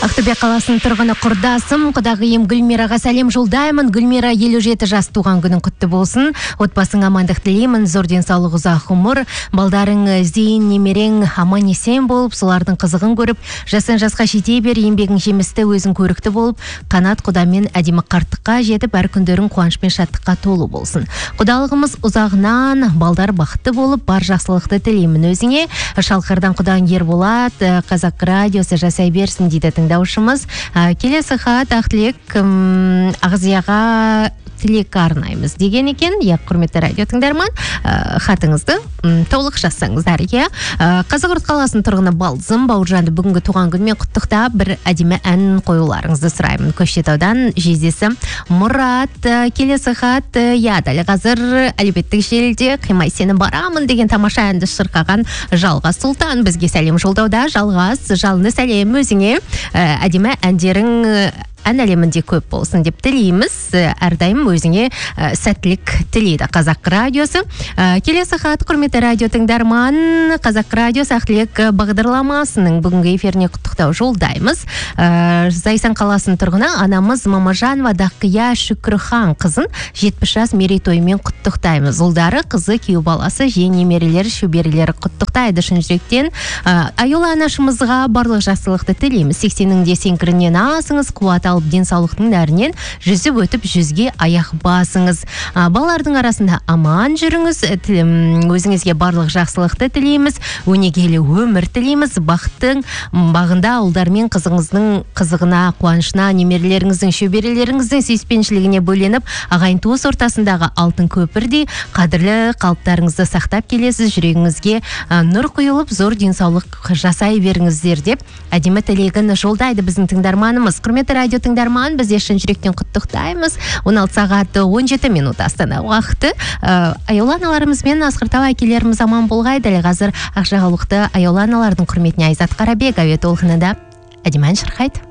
Ақтөбе қаласының тұрғыны құрдасым, құдағиым Гүлмираға сәлем жолдаймын. Гүлмира 57 жас туған күнің құтты болсын. Отбасың амандық тілеймін, зор денсаулық, ұзақ ғұмыр. Балдарың зейін, немерең аман есен болып, солардың қызығын көріп, жастан жасқа жете бер, еңбегің жемісті, өзің көрікті болып, қанат құдамен әдемі қарттыққа жетіп, әр күндерің қуаныш пен шаттыққа толы болсын. Құдалығымыз ұзағынан, балдар бақытты болып, бар жақсылықты тілеймін өзіңе. Шалқардан құдаң Ерболат, Қазақ радиосы жасай берсін дейді тыңдаушымыз. Келесі хат Ақтілек Ағзияға тілек арнаймыз деген екен. Құрметті радио тыңдарман, хатыңызды толық жазсаңыздар. Қазығұрт қаласының тұрғыны Балзым Бауыржанды бүгінгі туған күнмен құттықтап, бір әдемі ән қоюларыңызды сұраймын. Көкшетаудан жездесі Мұрат. Келесі хат, дәл қазір әлеуметтік желіде қимай сені барамын деген тамаша әнді шырқаған Жалғас Сұлтан бізге сәлем жолдауда. Жалғас, жалынды сәлем өзіңе. Әдемі әндерің ән әлемінде көп болсын деп тілейміз. Әрдайым өзіңе сәттілік тілейді Қазақ радиосы. Келесі хат, құрметті радио тыңдарман, Қазақ радиосы Ақтілек бағдарламасының бүгінгі эфиріне құттықтау жолдаймыз. Зайсан қаласының тұрғыны анамыз Мамажанова Дақия Шүкірхан қызын 70 жас мерейтойымен құттықтаймыз. Ұлдары, қызы, күйеу баласы, немерелері, шөберелері құттықтайды шын жүректен. Аюла анашымызға барлық жақсылықты тілейміз. 80-ің де сенкірінен асыңыз, қуат алып денсаулықтың нәрінен жүзіп өтіп жүзге аяқ басыңыз. Балалардың арасында аман жүріңіз. Өзіңізге барлық жақсылықты тілейміз. Өнегелі өмір тілейміз. Бақыттың бағында ұлдармен қызыңыздың қызығына, қуанышына, немерелеріңіздің, шөберелеріңіздің сүйіспеншілігіне бөленіп, ағайын туыс ортасындағы алтын көпірдей қадірлі қалыптарыңызды сақтап келесіз. Жүрегіңізге нұр құйылып, зор денсаулық жасай беріңіздер деп әдемі тілегін жолдайды біздің тыңдарманымыз. Құрметті радио тыңдарман, біз шын жүректен құттықтаймыз. 16 сағат 17 минут Астана уақыты. Аяулы аналарымыз бен асқыртау әкелеріміз аман болғай. Дәл қазір Ақжағалықты аяулы аналардың құрметіне Айзат Қарабек әуе толқынында әдемі ән шырқайды.